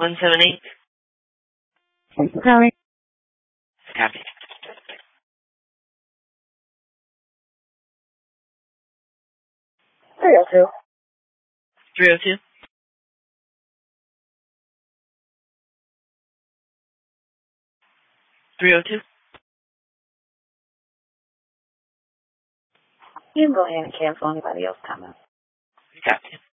178. Thanks for calling. Copy. 302. 302. 302. You can go ahead and cancel anybody else's comments. Copy.